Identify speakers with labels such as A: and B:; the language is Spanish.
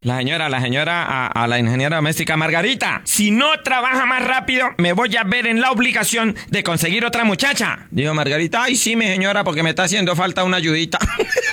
A: La señora, a la ingeniera doméstica: Margarita, si no trabaja más rápido, me voy a ver en la obligación de conseguir otra muchacha. Dijo Margarita: ay, sí, mi señora, porque me está haciendo falta una ayudita.